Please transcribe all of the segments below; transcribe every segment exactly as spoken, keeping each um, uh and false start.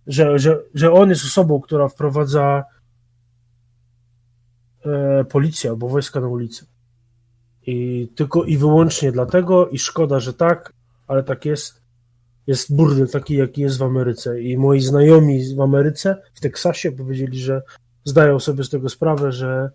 że, że, że on jest osobą, która wprowadza e, policję albo wojska na ulicę. I tylko i wyłącznie dlatego, i szkoda, że tak, ale tak jest, jest burdel taki, jaki jest w Ameryce. I moi znajomi w Ameryce, w Teksasie, powiedzieli, że zdają sobie z tego sprawę, że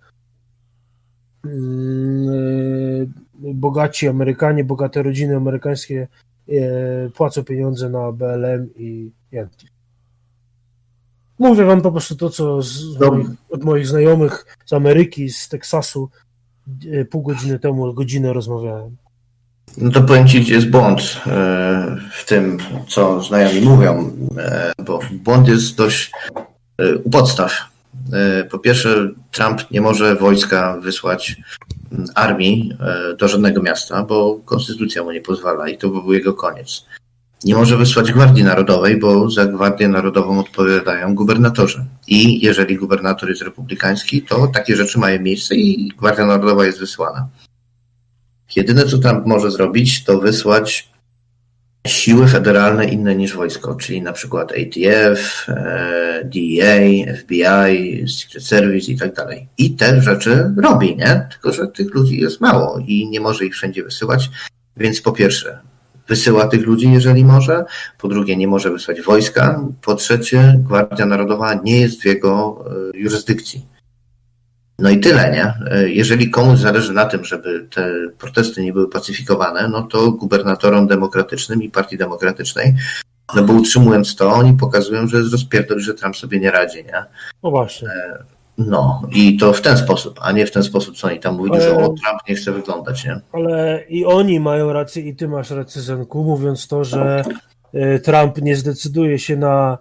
yy, bogaci Amerykanie, bogate rodziny amerykańskie yy, płacą pieniądze na B L M i Yankee. Mówię wam po prostu to, co z moich, od moich znajomych z Ameryki, z Teksasu, yy, pół godziny temu, godzinę rozmawiałem. No to powiem ci, gdzie jest błąd w tym, co znajomi mówią, bo błąd jest dość u podstaw. Po pierwsze, Trump nie może wojska wysłać armii do żadnego miasta, bo konstytucja mu nie pozwala i to by był jego koniec. Nie może wysłać Gwardii Narodowej, bo za Gwardię Narodową odpowiadają gubernatorzy. I jeżeli gubernator jest republikański, to takie rzeczy mają miejsce i Gwardia Narodowa jest wysłana. Jedyne, co Trump może zrobić, to wysłać siły federalne inne niż wojsko, czyli na przykład A T F, D E A, F B I, Secret Service i tak dalej. I te rzeczy robi, nie? Tylko że tych ludzi jest mało i nie może ich wszędzie wysyłać, więc po pierwsze wysyła tych ludzi, jeżeli może, po drugie nie może wysłać wojska, po trzecie Gwardia Narodowa nie jest w jego jurysdykcji. No i tyle, nie? Jeżeli komuś zależy na tym, żeby te protesty nie były pacyfikowane, no to gubernatorom demokratycznym i Partii Demokratycznej, no bo utrzymując to, oni pokazują, że jest rozpierdol, że Trump sobie nie radzi, nie? No właśnie. No i to w ten sposób, a nie w ten sposób, co oni tam mówili, ale, że o, Trump nie chce wyglądać, nie? Ale i oni mają rację i ty masz rację, Zenku, mówiąc to, że Trump nie zdecyduje się na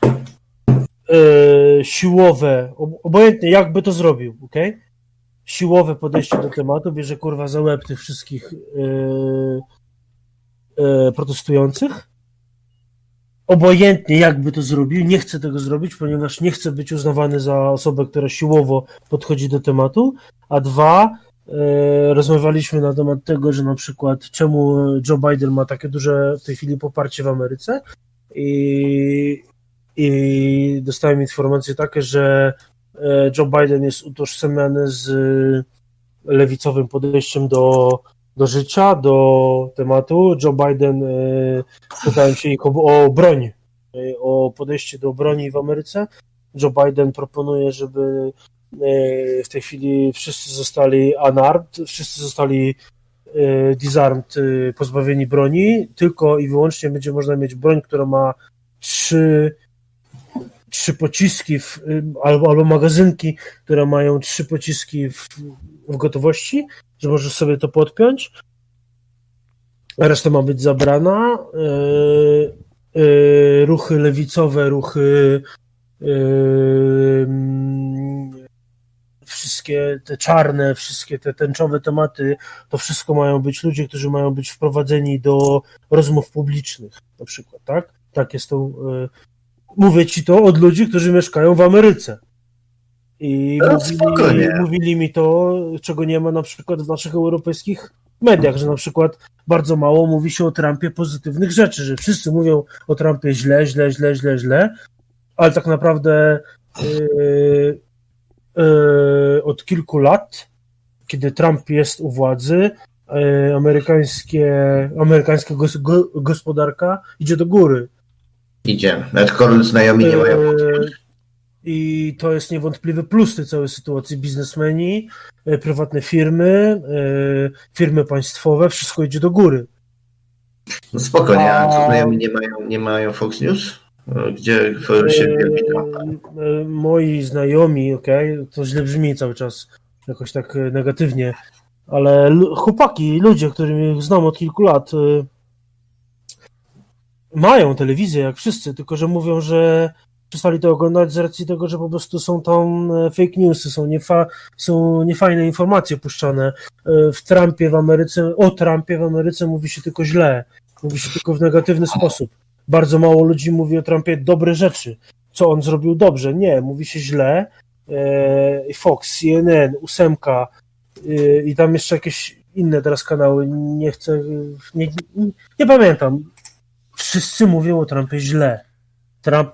Yy, siłowe, obojętnie jakby to zrobił, okej? Okay? Siłowe podejście do tematu, bierze kurwa za łeb tych wszystkich yy, yy, protestujących. Obojętnie jakby to zrobił, nie chce tego zrobić, ponieważ nie chce być uznawany za osobę, która siłowo podchodzi do tematu, a dwa, yy, rozmawialiśmy na temat tego, że na przykład czemu Joe Biden ma takie duże w tej chwili poparcie w Ameryce i I dostałem informacje takie, że Joe Biden jest utożsamiany z lewicowym podejściem do, do życia, do tematu. Joe Biden, pytałem się ich o, o broń, o podejście do broni w Ameryce. Joe Biden proponuje, żeby w tej chwili wszyscy zostali unarmed, wszyscy zostali disarmed, pozbawieni broni, tylko i wyłącznie będzie można mieć broń, która ma trzy trzy pociski w, albo, albo magazynki, które mają trzy pociski w, w gotowości, że możesz sobie to podpiąć. Reszta ma być zabrana. Yy, yy, ruchy lewicowe, ruchy yy, wszystkie te czarne, wszystkie te tęczowe tematy, to wszystko mają być ludzie, którzy mają być wprowadzeni do rozmów publicznych, na przykład, tak? Tak jest to. Yy, Mówię ci to od ludzi, którzy mieszkają w Ameryce. I no, mówili, mówili mi to, czego nie ma na przykład w naszych europejskich mediach, że na przykład bardzo mało mówi się o Trumpie pozytywnych rzeczy, że wszyscy mówią o Trumpie źle, źle, źle, źle, źle, ale tak naprawdę yy, yy, od kilku lat, kiedy Trump jest u władzy, yy, amerykańskie, amerykańska gos, go, gospodarka idzie do góry. Idzie, tylko znajomi nie mają. I to jest niewątpliwy plus tej całej sytuacji. Biznesmeni, prywatne firmy, firmy państwowe, wszystko idzie do góry. No spokojnie, a to znajomi nie mają, nie mają Fox News? Gdzie się wielbi Trumpa? Moi znajomi, okej, okay, to źle brzmi cały czas, jakoś tak negatywnie, ale chłopaki, ludzie, których znam od kilku lat, mają telewizję, jak wszyscy, tylko że mówią, że przestali to oglądać z racji tego, że po prostu są tam fake newsy, są, niefa, są niefajne informacje puszczane. W Trumpie w Ameryce, o Trumpie w Ameryce mówi się tylko źle, mówi się tylko w negatywny sposób. Bardzo mało ludzi mówi o Trumpie dobre rzeczy. Co on zrobił dobrze? Nie, mówi się źle. Fox, C N N, ósemka i tam jeszcze jakieś inne teraz kanały, nie chcę, nie, nie, nie pamiętam. Wszyscy mówią o Trumpie źle. Trump